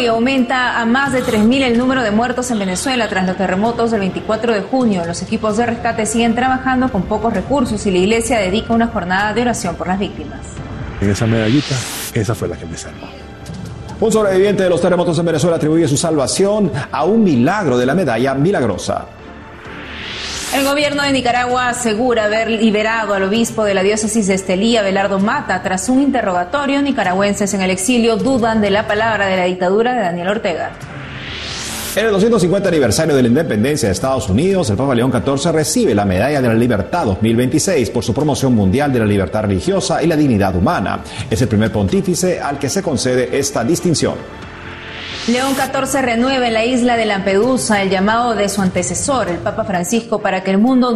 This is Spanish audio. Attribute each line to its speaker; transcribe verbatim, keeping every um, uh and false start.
Speaker 1: aumenta a más de tres mil el número de muertos en Venezuela tras los terremotos del veinticuatro de junio. Los equipos de rescate siguen trabajando con pocos recursos y la iglesia dedica una jornada de oración por las víctimas.
Speaker 2: En esa medallita, esa fue la que me salvó.
Speaker 3: Un sobreviviente de los terremotos en Venezuela atribuye su salvación a un milagro de la medalla milagrosa.
Speaker 1: El gobierno de Nicaragua asegura haber liberado al obispo de la diócesis de Estelí, Abelardo Mata, tras un interrogatorio. Nicaragüenses en el exilio dudan de la palabra de la dictadura de Daniel Ortega.
Speaker 3: En el doscientos cincuenta aniversario de la independencia de Estados Unidos, el Papa León catorce recibe la Medalla de la Libertad dos mil veintiséis por su promoción mundial de la libertad religiosa y la dignidad humana. Es el primer pontífice al que se concede esta distinción.
Speaker 1: León catorce renueva en la isla de Lampedusa el llamado de su antecesor, el Papa Francisco, para que el mundo